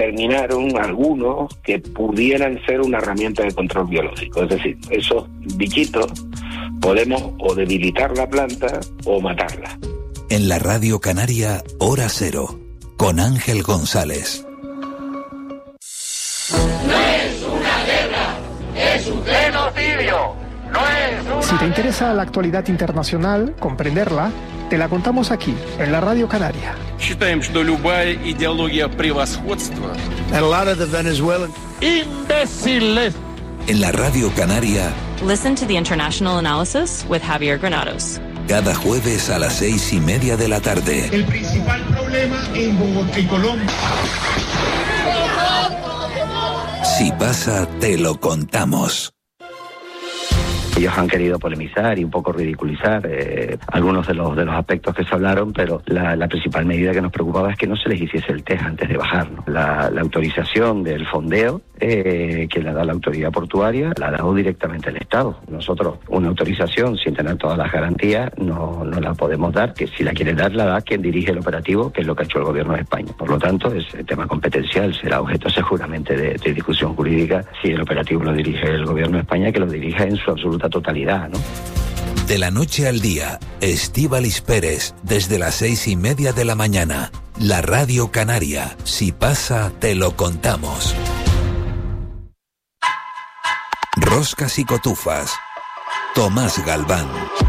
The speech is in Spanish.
determinaron algunos que pudieran ser una herramienta de control biológico. Es decir, esos bichitos podemos o debilitar la planta o matarla. En la Radio Canaria, Hora Cero, con Ángel González. No es una guerra, es un genocidio. No es una... Si te interesa la actualidad internacional, comprenderla, te la contamos aquí, en la Radio Canaria. Считаем, что любая идеология превосходства. And a lot of the Venezuelan Imbéciles. En la Radio Canaria. Listen to the International Analysis with Javier Granados. Cada jueves a las 6:30 de la tarde. El principal problema en Bogotá y Colombia. Si pasa, te lo contamos. Ellos han querido polemizar y un poco ridiculizar algunos de los aspectos que se hablaron, pero la principal medida que nos preocupaba es que no se les hiciese el test antes de bajar, ¿no? La autorización del fondeo que la da la autoridad portuaria la ha dado directamente el Estado. Nosotros una autorización sin tener todas las garantías no la podemos dar, que si la quiere dar la da quien dirige el operativo, que es lo que ha hecho el Gobierno de España. Por lo tanto, ese tema competencial será objeto seguramente de discusión jurídica. Si el operativo lo dirige el Gobierno de España, que lo dirija en su absoluta totalidad, ¿no? De la noche al día, Estíbaliz Pérez, desde las 6:30 de la mañana. La Radio Canaria. Si pasa, te lo contamos. Roscas y cotufas. Tomás Galván.